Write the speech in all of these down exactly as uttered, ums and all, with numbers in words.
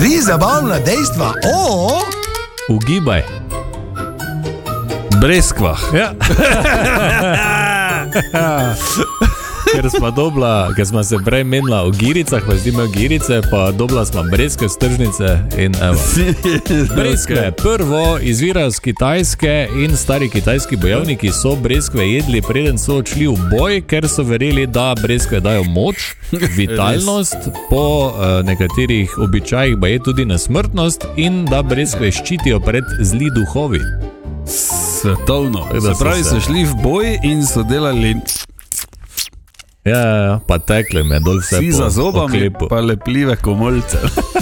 Tri zabavna dejstva o... Ugibaj. Breskvah. Ja. Ker smo dobila, ker smo se prej menila o giricah, pa zdaj imel girice, pa dobila smo breskve z tržnice in evo. Breskve prvo izvirajo z Kitajske in stari kitajski bojevniki so breskve jedli, preden so odšli v boj, ker so verjeli, da breskve dajo moč, vitalnost, po uh, nekaterih običajih pa je tudi nesmrtnost in da breskve ščitijo pred zli duhovi. Svetovno. Se pravi, so šli v boj in so delali... Ja, ja, pa tekle me dol vse Vsi po za zobami, oklepu. pa lepljive komolce.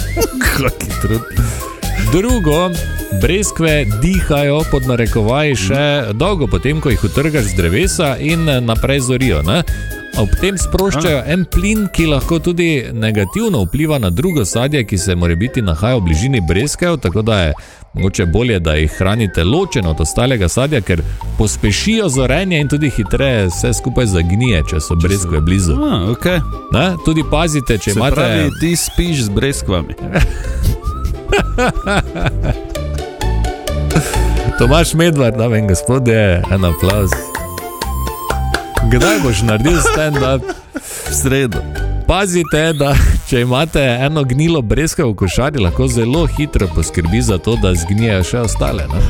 Drugo, breskve dihajo pod narekovaji še dolgo potem, ko jih utrgaš z drevesa in naprej zorijo, ne? Ob tem sproščajo en plin, ki lahko tudi negativno vpliva na drugo sadje, ki se morebiti nahaja v bližini breskev, tako da je mogoče bolje, da jih hranite ločeno od ostalega sadja, ker pospešijo zorenje in tudi hitreje vse skupaj zagnije, če so breskve blizu. A, okay. Ne? Tudi pazite, če Se imate... pravi, ti spiš z breskvami. Tomaž Medvard, dame in gospodje, en aplauz. Kdaj boš naredil stand-up? V sredo. Pazite, da če imate eno gnilo breskve v košari, lahko zelo hitro poskrbi za to, da zgnijejo še ostale. Ne?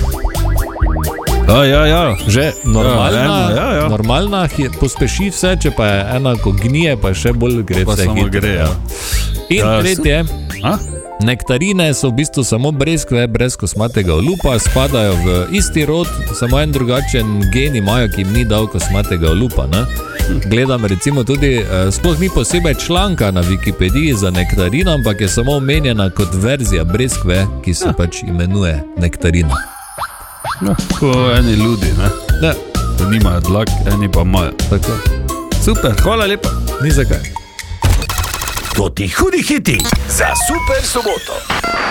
A, ja, ja. Že normalna, ja, eno, ja, ja. normalna pospeši vse, če pa je ena, ko gnije, pa še bolj gre Pa vse samo hitro. gre, ja. In Ja, tretje, A? nektarine so v bistvu samo breskve, brez kosmatega olupa, spadajo v isti rod, samo en drugačen gen imajo, ki jim ni dal kosmatega olupa. Ne? Gledam recimo tudi, sploh ni posebej članka na Wikipediji za nektarino, ampak je samo omenjena kot verzija breskve, ki se pač imenuje nektarina. No, ko eni ljudi, ne? Ne, To nimajo dlak, eni pa imajo. tako, Super, hvala lepa. ni zakaj. To ti hudi hiti za super soboto.